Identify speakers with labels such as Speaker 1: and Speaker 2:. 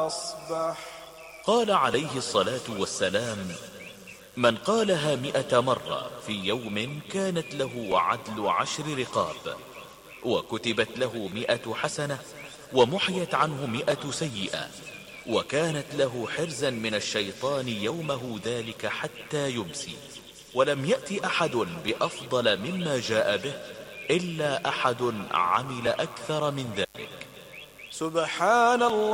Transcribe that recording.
Speaker 1: أصبح.
Speaker 2: قال عليه الصلاة والسلام: من قالها 100 مرة في يوم كانت له عدل 10 رقاب، وكتبت له 100 حسنة، ومحيت عنه 100 سيئة، وكانت له حرزا من الشيطان يومه ذلك حتى يمسي. ولم يأتي أحد بأفضل مما جاء به إلا أحد عمل أكثر من ذلك.
Speaker 1: سبحان الله.